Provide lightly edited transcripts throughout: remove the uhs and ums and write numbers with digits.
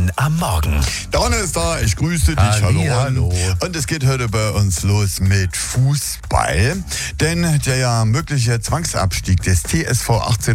Armin am Morgen. Donne ist da, ich grüße dich, hallo. Und es geht heute bei uns los mit Fußball, denn der mögliche Zwangsabstieg des TSV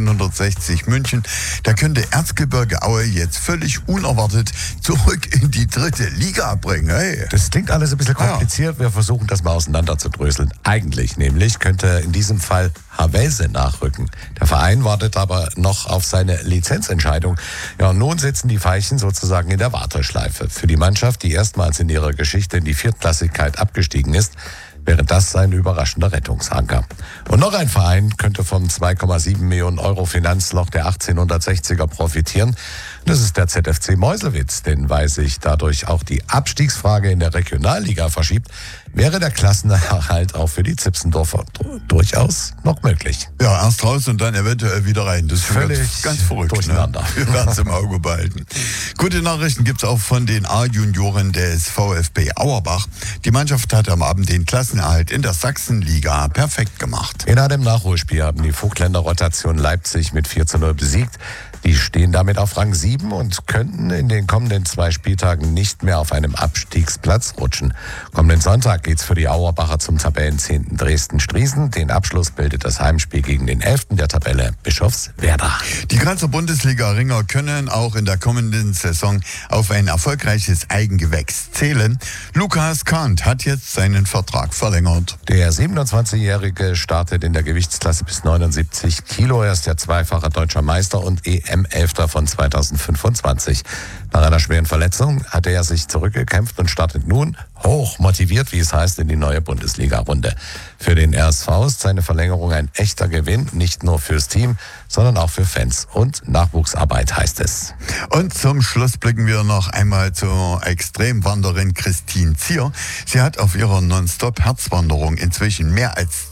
1860 München, der könnte Erzgebirge Aue jetzt völlig unerwartet zurück in die 3. Liga bringen. Hey. Das klingt alles ein bisschen kompliziert, wir versuchen das mal auseinanderzudröseln. Eigentlich nämlich könnte in diesem Fall Havelse nachrücken. Der Verein wartet aber noch auf seine Lizenzentscheidung. Ja, und nun sitzen die Veilchen sozusagen in der Warteschleife. Für die Mannschaft, die erstmals in ihrer Geschichte in die Viertklassigkeit abgestiegen ist, wäre das ein überraschender Rettungsanker. Und noch ein Verein könnte vom 2,7 Millionen Euro Finanzloch der 1860er profitieren. Das ist der ZFC Meuselwitz, denn weil sich dadurch auch die Abstiegsfrage in der Regionalliga verschiebt, wäre der Klassenerhalt auch für die Zipsendorfer durchaus noch möglich. Ja, erst raus und dann eventuell wieder rein. Das ist völlig ganz verrückt. Durcheinander. Ne? Wir werden es im Auge behalten. Gute Nachrichten gibt es auch von den A-Junioren des VfB Auerbach. Die Mannschaft hat am Abend den Klassenerhalt in der Sachsenliga perfekt gemacht. In einem Nachholspiel haben die Vogtländer Rotation Leipzig mit 4:0 besiegt. Die stehen damit auf Rang 7 und könnten in den kommenden 2 Spieltagen nicht mehr auf einem Abstiegsplatz rutschen. Kommenden Sonntag geht's für die Auerbacher zum Tabellenzehnten Dresden-Striesen. Den Abschluss bildet das Heimspiel gegen den 11. der Tabelle, Bischofswerda. Die Grazer Bundesliga-Ringer können auch in der kommenden Saison auf ein erfolgreiches Eigengewächs zählen. Lukas Kahnt hat jetzt seinen Vertrag verlängert. Der 27-Jährige startet in der Gewichtsklasse bis 79 Kilo. Er ist der zweifache deutscher Meister und EM-Elfter von 2025. Nach einer schweren Verletzung hatte er sich zurückgekämpft und startet nun hoch motiviert, wie es heißt, in die neue Bundesliga-Runde. Für den RSV ist seine Verlängerung ein echter Gewinn, nicht nur fürs Team, sondern auch für Fans und Nachwuchsarbeit, heißt es. Und zum Schluss blicken wir noch einmal zur Extremwanderin Christine Zier. Sie hat auf ihrer Non-Stop-Herzwanderung inzwischen mehr als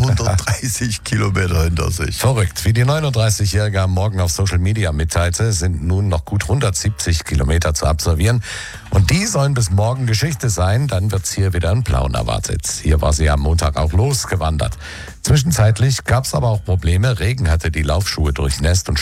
230 Kilometer hinter sich. Verrückt. Wie die 39-Jährige am Morgen auf Social Media mitteilte, sind nun noch gut 170 Kilometer zu absolvieren. Und die sollen bis morgen Geschichte sein, dann wird's hier wieder in Plauen erwartet. Hier war sie am Montag auch losgewandert. Zwischenzeitlich gab's aber auch Probleme. Regen hatte die Laufschuhe durchnässt und